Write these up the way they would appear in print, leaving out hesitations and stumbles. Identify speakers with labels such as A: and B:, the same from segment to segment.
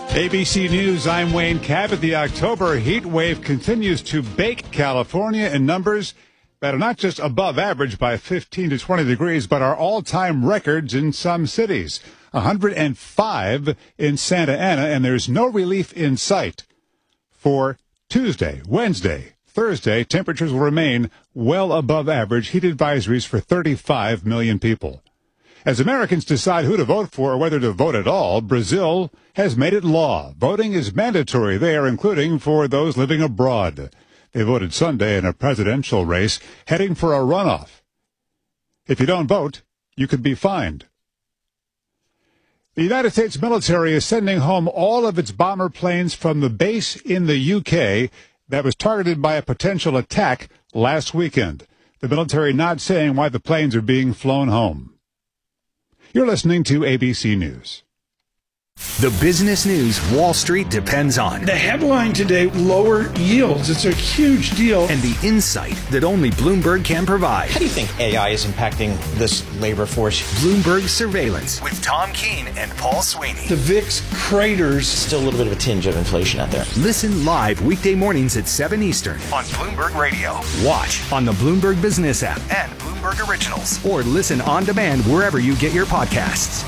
A: ABC News, I'm Wayne Cabot. The October heat wave continues to bake California in numbers that are not just above average by 15 to 20 degrees, but are all-time records in some cities. 105 in Santa Ana, and there's no relief in sight. For Tuesday, Wednesday, Thursday, temperatures will remain well above average. Heat advisories for 35 million people. As Americans decide who to vote for or whether to vote at all, Brazil has made it law. Voting is mandatory there, including for those living abroad. They voted Sunday in a presidential race, heading for a runoff. If you don't vote, you could be fined. The United States military is sending home all of its bomber planes from the base in the UK that was targeted by a potential attack last weekend. The military not saying why the planes are being flown home. You're listening to ABC News.
B: The business news Wall Street depends on.
C: The headline today, lower yields. It's a huge deal.
B: And the insight that only Bloomberg can provide.
D: How do you think AI is impacting this labor force?
B: Bloomberg Surveillance with Tom Keene and Paul Sweeney.
C: The VIX craters.
D: Still a little bit of a tinge of inflation out there.
B: Listen live weekday mornings at 7 Eastern on Bloomberg Radio. Watch on the Bloomberg Business app and Bloomberg Originals. Or listen on demand wherever you get your podcasts.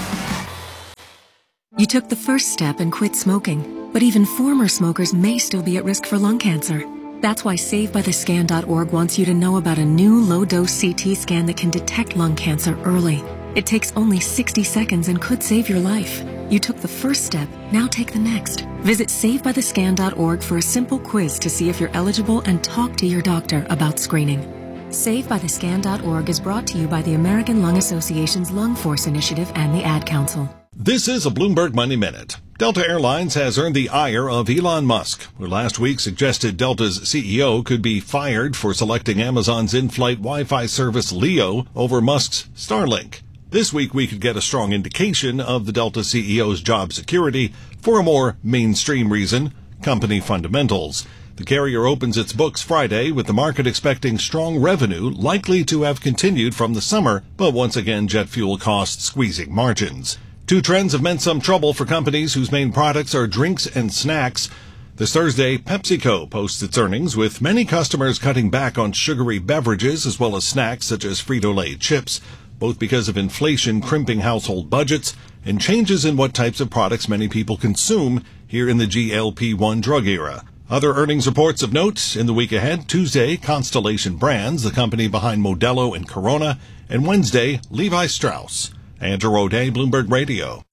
E: You took the first step and quit smoking, but even former smokers may still be at risk for lung cancer. That's why SaveByTheScan.org wants you to know about a new low-dose CT scan that can detect lung cancer early. It takes only 60 seconds and could save your life. You took the first step, now take the next. Visit SaveByTheScan.org for a simple quiz to see if you're eligible and talk to your doctor about screening. SaveByTheScan.org is brought to you by the American Lung Association's Lung Force Initiative and the Ad Council.
F: This is a Bloomberg Money Minute. Delta Airlines has earned the ire of Elon Musk, who last week suggested Delta's CEO could be fired for selecting Amazon's in-flight Wi-Fi service Leo over Musk's Starlink. This week we could get a strong indication of the Delta CEO's job security for a more mainstream reason, company fundamentals. The carrier opens its books Friday with the market expecting strong revenue likely to have continued from the summer, but once again jet fuel costs squeezing margins. Two trends have meant some trouble for companies whose main products are drinks and snacks. This Thursday, PepsiCo posts its earnings, with many customers cutting back on sugary beverages as well as snacks such as Frito-Lay chips, both because of inflation crimping household budgets and changes in what types of products many people consume here in the GLP-1 drug era. Other earnings reports of note in the week ahead: Tuesday, Constellation Brands, the company behind Modelo and Corona, and Wednesday, Levi Strauss. Andrew O'Day, Bloomberg Radio.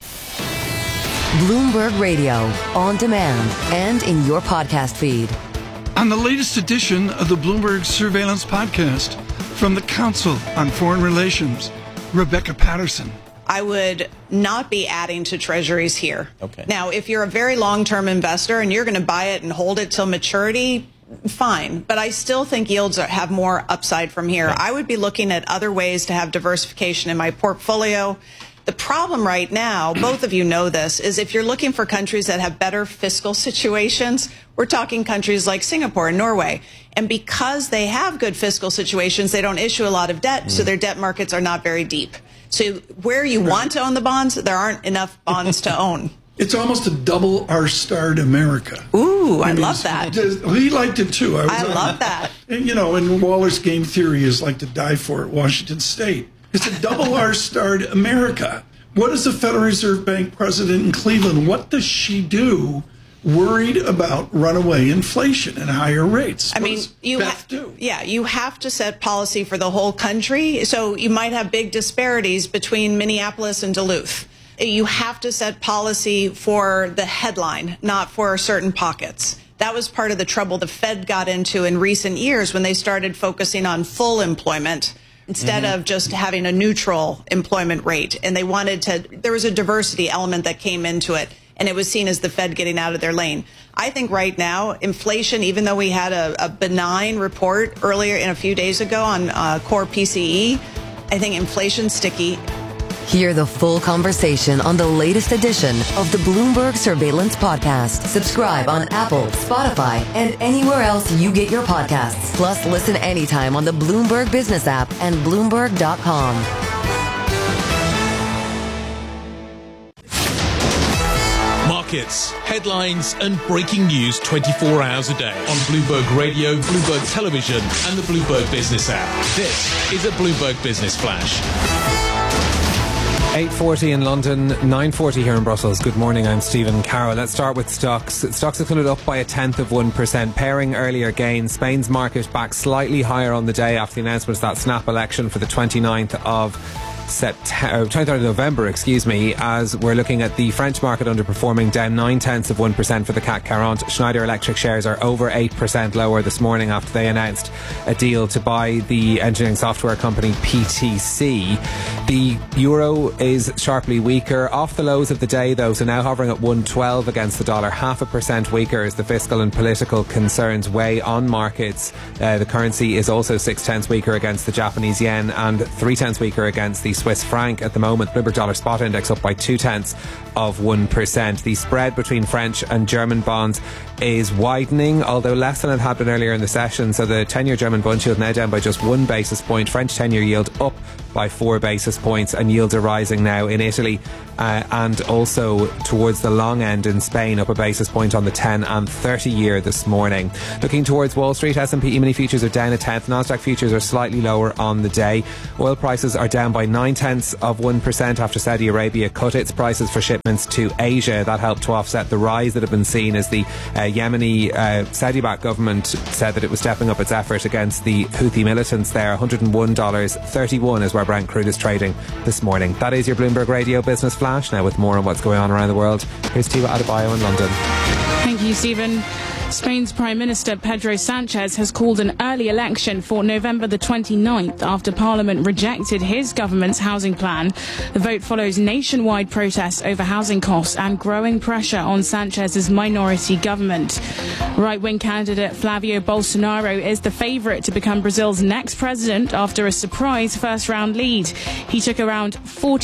G: Bloomberg Radio, on demand and in your podcast feed.
C: On the latest edition of the Bloomberg Surveillance Podcast, from the Council on Foreign Relations, Rebecca Patterson.
H: I would not be adding to treasuries here.
D: Okay.
H: Now, if you're a very long-term investor and you're going to buy it and hold it till maturity, fine. But I still think yields have more upside from here. I would be looking at other ways to have diversification in my portfolio. The problem right now, both of you know this, is if you're looking for countries that have better fiscal situations, we're talking countries like Singapore and Norway. And because they have good fiscal situations, they don't issue a lot of debt, so their debt markets are not very deep. So where you want to own the bonds, there aren't enough bonds to own.
C: It's almost a double R-starred America.
H: Ooh, I love that.
C: He liked it too.
H: I love that.
C: And, you know, and Waller's game theory is like to die for it, Washington State. It's a double R-starred America. What is the Federal Reserve Bank president in Cleveland? What does she do worried about runaway inflation and higher rates?
H: I mean, you have to set policy for the whole country. So you might have big disparities between Minneapolis and Duluth. You have to set policy for the headline, not for certain pockets. That was part of the trouble the Fed got into in recent years when they started focusing on full employment instead of just having a neutral employment rate. And they wanted to, there was a diversity element that came into it, and it was seen as the Fed getting out of their lane. I think right now, inflation, even though we had a benign report earlier in a few days ago on core PCE, I think inflation's sticky.
G: Hear the full conversation on the latest edition of the Bloomberg Surveillance Podcast. Subscribe on Apple, Spotify, and anywhere else you get your podcasts. Plus, listen anytime on the Bloomberg Business app and Bloomberg.com.
F: Market
I: markets, headlines and breaking news 24 hours a day on Bloomberg Radio, Bloomberg Television and the Bloomberg Business app. This is a Bloomberg Business Flash.
J: 8:40 in London, 9:40 here in Brussels. Good morning, I'm Stephen Carroll. Let's start with stocks. Stocks have concluded up by 1/10%, pairing earlier gains. Spain's market back slightly higher on the day after the announcement of that snap election for the 29th of November, as we're looking at the French market underperforming, down 0.9% for the CAC 40. Schneider Electric shares are over 8% lower this morning after they announced a deal to buy the engineering software company PTC. The euro is sharply weaker, off the lows of the day though, so now hovering at 1.12 against the dollar, 0.5% weaker as the fiscal and political concerns weigh on markets. The currency is also 0.6 weaker against the Japanese yen and 0.3 weaker against the Swiss franc at the moment. Bloomberg Dollar Spot Index up by 0.2%. The spread between French and German bonds is widening, although less than it had been earlier in the session. So the 10-year German bond yield now down by just 1 basis point. French 10-year yield up by 4 basis points, and yields are rising now in Italy and also towards the long end in Spain, up a basis point on the 10 and 30 year this morning. Looking towards Wall Street, S&P E-mini futures are down 0.1. Nasdaq futures are slightly lower on the day. Oil prices are down by 0.9% after Saudi Arabia cut its prices for shipments to Asia. That helped to offset the rise that had been seen as the Yemeni Saudi-backed government said that it was stepping up its effort against the Houthi militants there. $101.31 is where Brent crude is trading this morning. That is your Bloomberg Radio Business Flash. Now with more on what's going on around the world, here's Tiwa Adebayo in London.
K: Thank you, Stephen. Spain's Prime Minister Pedro Sanchez has called an early election for November the 29th after Parliament rejected his government's housing plan. The vote follows nationwide protests over housing costs and growing pressure on Sanchez's minority government. Right-wing candidate Flavio Bolsonaro is the favourite to become Brazil's next president after a surprise first-round lead. He took around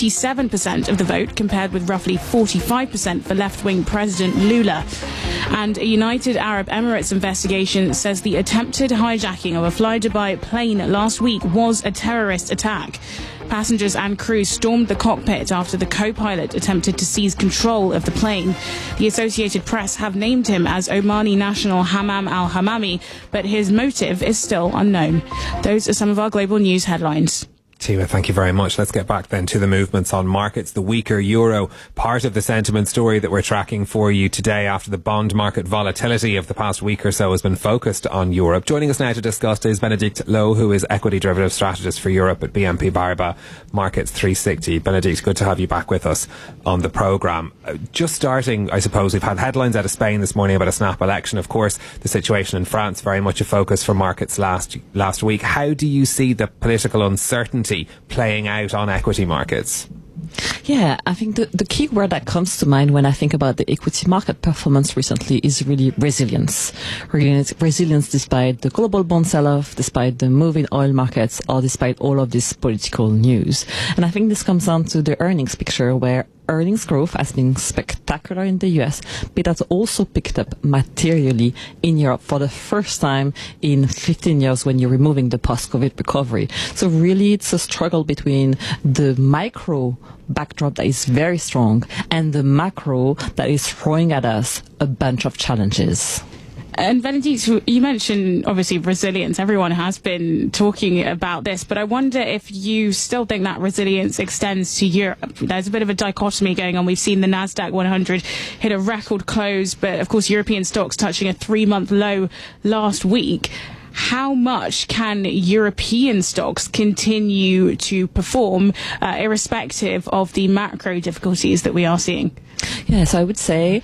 K: 47% of the vote, compared with roughly 45% for left-wing President Lula. And a United Arab Emirates investigation says the attempted hijacking of a Fly Dubai plane last week was a terrorist attack. Passengers and crew stormed the cockpit after the co-pilot attempted to seize control of the plane. The Associated Press have named him as Omani national Hammam al-Hammami, but his motive is still unknown. Those are some of our global news headlines.
J: Tiwa, thank you very much. Let's get back then to the movements on markets. The weaker euro, part of the sentiment story that we're tracking for you today after the bond market volatility of the past week or so has been focused on Europe. Joining us now to discuss is Benedict Lowe, who is equity derivative strategist for Europe at BNP Paribas Markets 360. Benedict, good to have you back with us on the programme. Just starting, I suppose, we've had headlines out of Spain this morning about a snap election. Of course, the situation in France, very much a focus for markets last week. How do you see the political uncertainty playing out on equity markets?
L: Yeah, I think the key word that comes to mind when I think about the equity market performance recently is really resilience. Resilience despite the global bond sell-off, despite the move in oil markets, or despite all of this political news. And I think this comes down to the earnings picture, where earnings growth has been spectacular in the US, but that's also picked up materially in Europe for the first time in 15 years when you're removing the post-COVID recovery. So really it's a struggle between the micro backdrop that is very strong and the macro that is throwing at us a bunch of challenges.
K: And Benedict, you mentioned obviously resilience. Everyone has been talking about this, but I wonder if you still think that resilience extends to Europe. There's a bit of a dichotomy going on. We've seen the Nasdaq 100 hit a record close, but of course European stocks touching a 3-month low last week. How much can European stocks continue to perform irrespective of the macro difficulties that we are seeing?
L: Yes, I would say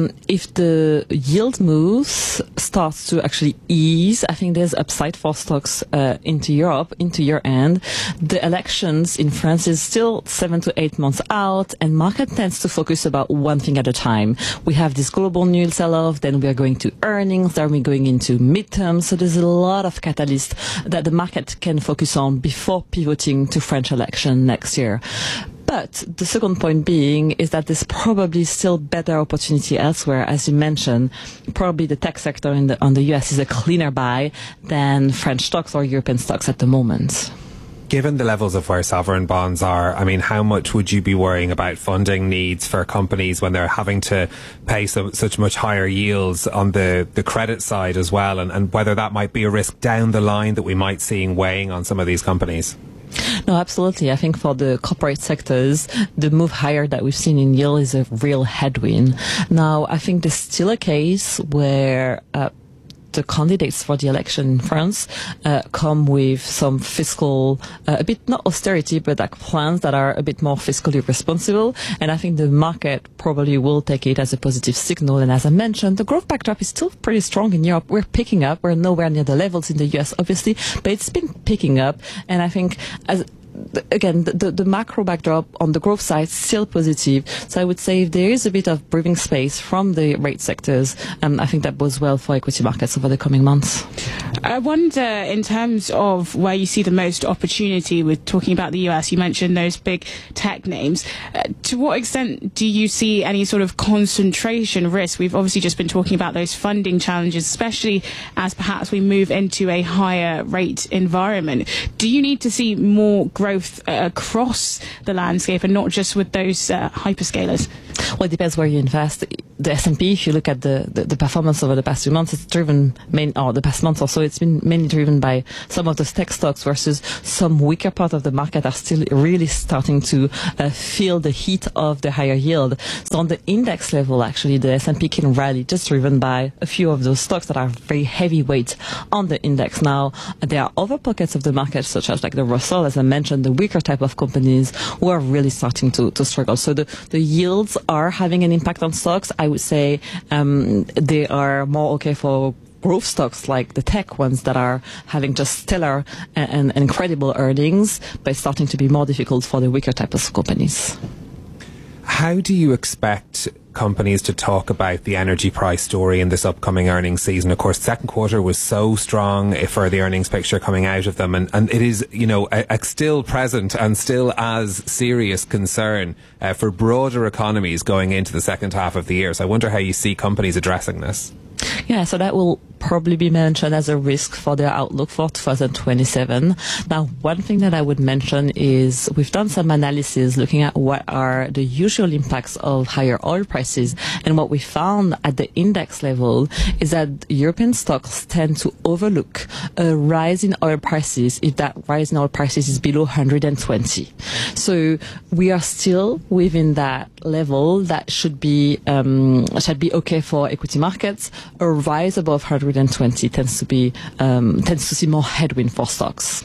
L: if the yield moves starts to actually ease, I think there's upside for stocks into Europe, into year-end. The elections in France is still 7 to 8 months out, and market tends to focus about one thing at a time. We have this global news sell-off, then we are going to earnings, then we're going into midterms, so there's a lot of catalysts that the market can focus on before pivoting to French election next year. But the second point being is that there's probably still better opportunity elsewhere. As you mentioned, probably the tech sector on the US is a cleaner buy than French stocks or European stocks at the moment.
J: Given the levels of where sovereign bonds are, I mean, how much would you be worrying about funding needs for companies when they're having to pay such much higher yields on the credit side as well, and whether that might be a risk down the line that we might see weighing on some of these companies?
L: No, absolutely. I think for the corporate sectors, the move higher that we've seen in yield is a real headwind. Now, I think there's still a case where the candidates for the election in France come with some fiscal, a bit not austerity, but like plans that are a bit more fiscally responsible. And I think the market probably will take it as a positive signal. And as I mentioned, the growth backdrop is still pretty strong in Europe. We're picking up. We're nowhere near the levels in the US, obviously, but it's been picking up. And I think again, the macro backdrop on the growth side is still positive. So I would say if there is a bit of breathing space from the rate sectors, I think that bodes well for equity markets over the coming months.
K: I wonder, in terms of where you see the most opportunity with talking about the US, you mentioned those big tech names. To what extent do you see any sort of concentration risk? We've obviously just been talking about those funding challenges, especially as perhaps we move into a higher rate environment. Do you need to see more growth across the landscape and not just with those hyperscalers?
L: Well, it depends where you invest. The S&P, if you look at the performance over the past 2 months, it's driven the past month or so, it's been mainly driven by some of the tech stocks, versus some weaker part of the market are still really starting to feel the heat of the higher yield. So on the index level, actually, the S&P can rally just driven by a few of those stocks that are very heavyweight on the index. Now, there are other pockets of the market, such as like the Russell, as I mentioned, the weaker type of companies who are really starting to struggle. So the yields are having an impact on stocks. I would say they are more okay for growth stocks like the tech ones that are having just stellar and incredible earnings, but starting to be more difficult for the weaker type of companies.
J: How do you expect companies to talk about the energy price story in this upcoming earnings season? Of course, second quarter was so strong for the earnings picture coming out of them, and it is, a still present and still as serious concern for broader economies going into the second half of the year. So I wonder how you see companies addressing this.
L: Yeah, so that will probably be mentioned as a risk for their outlook for 2027. Now, one thing that I would mention is we've done some analysis looking at what are the usual impacts of higher oil prices. And what we found at the index level is that European stocks tend to overlook a rise in oil prices if that rise in oil prices is below 120. So we are still within that level that should be okay for equity markets. A rise above 120 tends to see more headwind for stocks.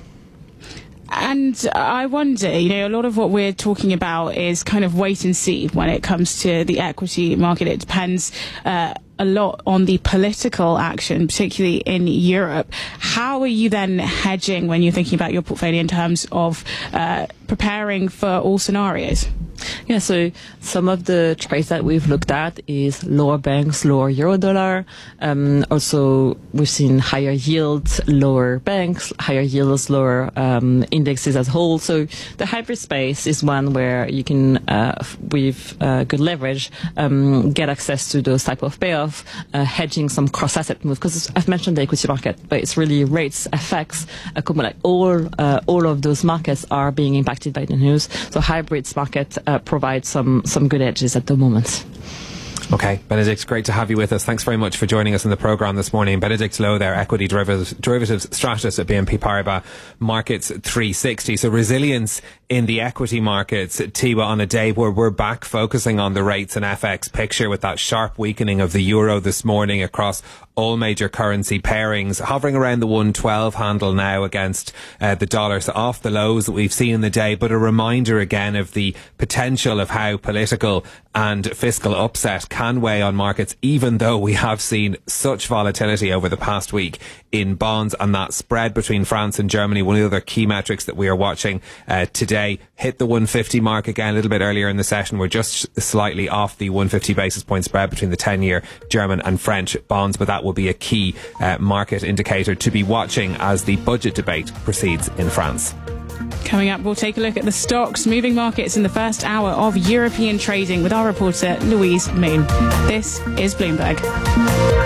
K: And I wonder, a lot of what we're talking about is kind of wait and see when it comes to the equity market. It depends a lot on the political action, particularly in Europe. How are you then hedging when you're thinking about your portfolio in terms of preparing for all scenarios?
L: Yeah, so some of the trades that we've looked at is lower banks, lower euro-dollar. Also, we've seen higher yields, lower banks, higher yields, lower indexes as a whole. So the hybrid space is one where you can, with good leverage, get access to those type of payoff, hedging some cross-asset moves. Because I've mentioned the equity market, but it's really rates, FX, like all of those markets are being impacted by the news. So hybrids market provide some good edges at the moment.
J: Okay, Benedict, great to have you with us. Thanks very much for joining us in the programme this morning. Benedict Lowe there, equity derivatives strategist at BNP Paribas Markets 360. So resilience in the equity markets, Tiwa, on a day where we're back focusing on the rates and FX picture with that sharp weakening of the euro this morning across all major currency pairings, hovering around the 112 handle now against the dollar, so off the lows that we've seen in the day, but a reminder again of the potential of how political and fiscal upset can weigh on markets, even though we have seen such volatility over the past week in bonds, and that spread between France and Germany, one of the other key metrics that we are watching today, hit the 150 mark again a little bit earlier in the session. We're just slightly off the 150 basis point spread between the 10-year German and French bonds, but that will be a key market indicator to be watching as the budget debate proceeds in France.
K: Coming up, we'll take a look at the stocks moving markets in the first hour of European trading with our reporter Louise Moon. This is Bloomberg.